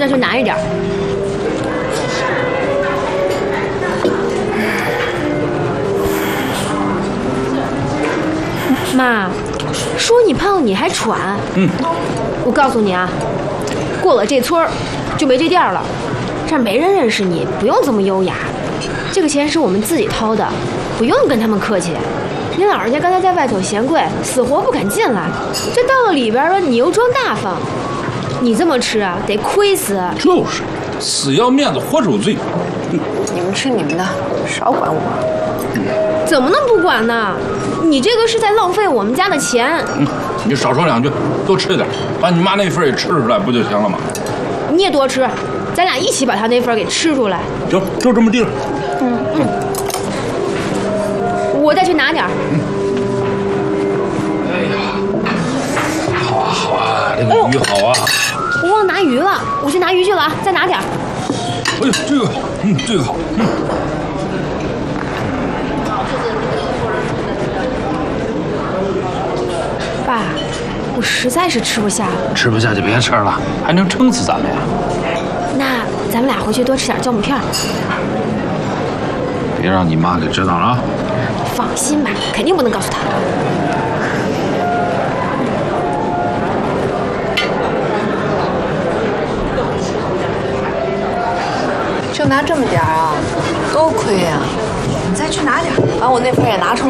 那就拿一点。妈，说你胖你还喘。我告诉你啊，过了这村儿就没这店了，这儿没人认识你，不用这么优雅。这个钱是我们自己掏的，不用跟他们客气。你老人家刚才在外头嫌贵，死活不敢进来，这到了里边了，你又装大方，你这么吃啊，得亏死。 就是，死要面子活受罪。 你们吃你们的，少管我。 怎么能不管呢？你这个是在浪费我们家的钱。 你少说2句，多吃点，把你妈那份也吃出来不就行了吗？ 你也多吃，咱俩一起把她那份给吃出来。 行，就这么定了。 我再去拿点。 哎呀，好啊好啊，这个鱼好啊。 我忘拿鱼了，我去拿鱼去了啊，再拿点。 哎呦，这个，这个好， 爸，我实在是吃不下了。 吃不下就别吃了，还能撑死咱们呀。 那咱们俩回去多吃点酵母片。 别让你妈给知道了啊。 放心吧，肯定不能告诉她。 就拿这么点儿啊，多亏呀！你再去拿点儿，把我那份也拿出来。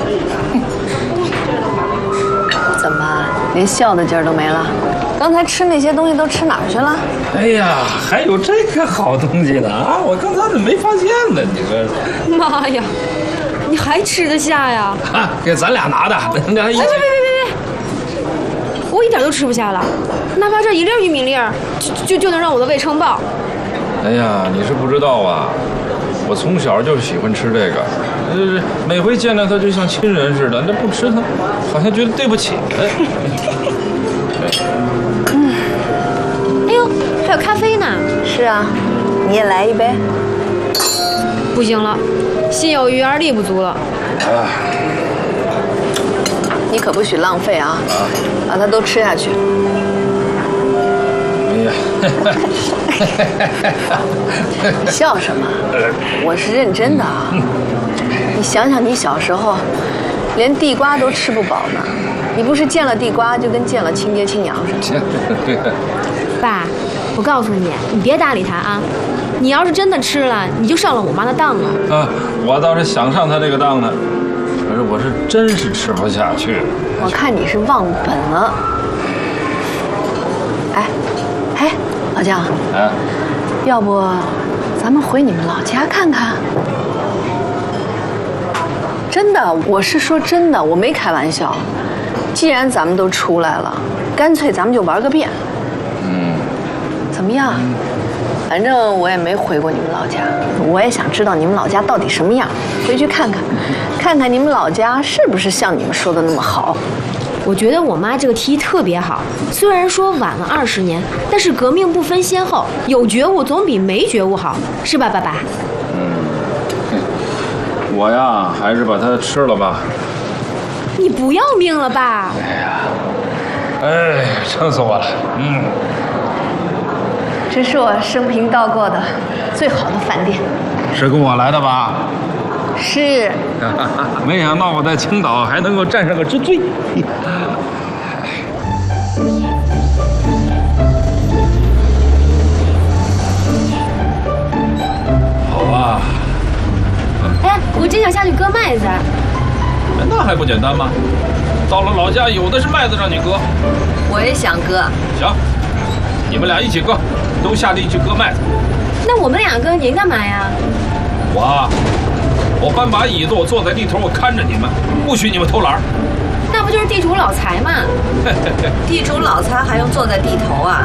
怎么连笑的劲儿都没了？刚才吃那些东西都吃哪儿去了？ 哎呀，还有这个好东西呢啊！我刚才怎么没发现呢？你说， 妈呀，你还吃得下呀？ 啊，给咱俩拿的，咱俩一起。 别！我一点都吃不下了，哪怕这一粒玉米粒儿，就能让我的胃撑爆。 哎呀，你是不知道啊，我从小就喜欢吃这个，每回见到它就像亲人似的，那不吃它，好像觉得对不起。 哎呦，还有咖啡呢。 是啊，你也来一杯。 不行了，心有余而力不足了。 你可不许浪费啊，把它都吃下去。 哎呀， 你笑什么？我是认真的啊！你想想，你小时候连地瓜都吃不饱呢，你不是见了地瓜就跟见了亲爹亲娘似的。 爸，我告诉你，你别搭理他啊！你要是真的吃了，你就上了我妈的当了。 啊，我倒是想上他这个当呢，可是我是真是吃不下去。 我看你是忘本了。哎，老姜，要不咱们回你们老家看看？真的，我是说真的，我没开玩笑。既然咱们都出来了，干脆咱们就玩个遍。怎么样？反正我也没回过你们老家，我也想知道你们老家到底什么样，回去看看，看看你们老家是不是像你们说的那么好。 我觉得我妈这个提议特别好，虽然说晚了20年，但是革命不分先后，有觉悟总比没觉悟好，是吧，爸爸？ 我呀，还是把它吃了吧。 你不要命了吧？ 哎，撑死我了。 这是我生平到过的最好的饭店。 是跟我来的吧？ 是。 没想到我在青岛还能够占上个之最。好啊。 哎，我真想下去割麦子。 那还不简单吗？到了老家，有的是麦子让你割。 我也想割。 行，你们俩一起割，都下地去割麦子。 那我们俩割，您干嘛呀？ 我搬把椅子，我坐在地头，我看着你们，不许你们偷懒。 那不就是地主老财吗？ 地主老财还用坐在地头啊？